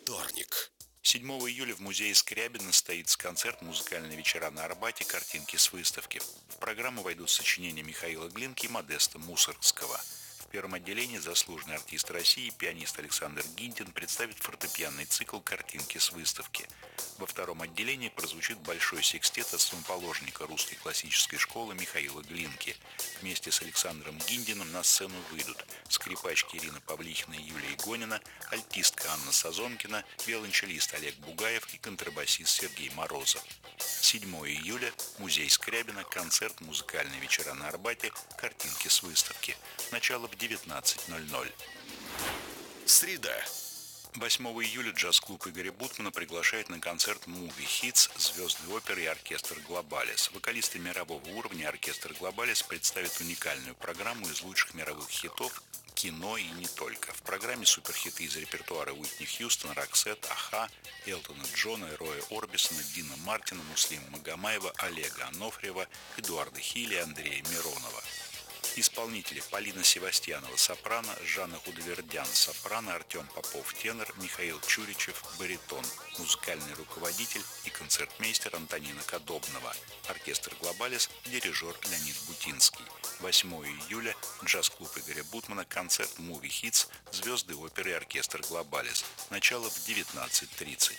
Вторник. 7 июля в музее Скрябина состоится концерт «Музыкальные вечера на Арбате. Картинки с выставки». В программу войдут сочинения Михаила Глинки и Модеста Мусоргского. В первом отделении заслуженный артист России, пианист Александр Гинтин представит фортепианный цикл «Картинки с выставки». Во втором отделении прозвучит большой секстет основоположника русской классической школы Михаила Глинки. Вместе с Александром Гиндиным на сцену выйдут скрипачки Ирина Павлихина и Юлия Игонина, альтистка Анна Сазонкина, виолончелист Олег Бугаев и контрабасист Сергей Морозов. 7 июля, музей Скрябина, концерт «Музыкальные вечера на Арбате. Картинки с выставки». Начало в 19:00. Среда. 8 июля джаз-клуб Игоря Бутмана приглашает на концерт «Movie Hits» звезды оперы и оркестр «Глобалис». Вокалисты мирового уровня оркестр «Глобалис» представят уникальную программу из лучших мировых хитов, кино и не только. В программе суперхиты из репертуара Уитни Хьюстон, Роксет, Аха, Элтона Джона, Роя Орбисона, Дина Мартина, Муслима Магомаева, Олега Анофриева, Эдуарда Хилли и Андрея Миронова. Исполнители: Полина Севастьянова, сопрано, Жанна Худовердян, сопрано, Артем Попов, тенор, Михаил Чуричев, баритон, музыкальный руководитель и концертмейстер Антонина Кадобнова, оркестр «Глобалис», дирижер Леонид Бутинский. 8 июля, джаз-клуб Игоря Бутмана, концерт «Movie Hits», звезды оперы и оркестр «Глобалис». Начало в 19:30.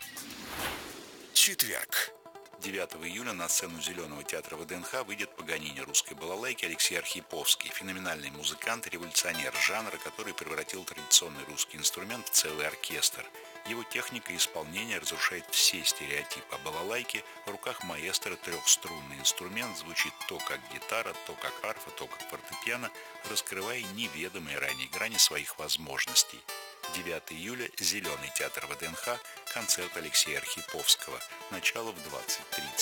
Четверг. 9 июля на сцену Зеленого театра ВДНХ выйдет Паганини русской балалайки Алексей Архиповский, феноменальный музыкант и революционер жанра, который превратил традиционный русский инструмент в целый оркестр. Его техника и исполнение разрушает все стереотипы о балалайке. В руках маэстро трехструнный инструмент звучит то как гитара, то как арфа, то как фортепиано, раскрывая неведомые ранее грани своих возможностей. 9 июля, Зеленый театр ВДНХ, концерт Алексея Архиповского. Начало в 20:30.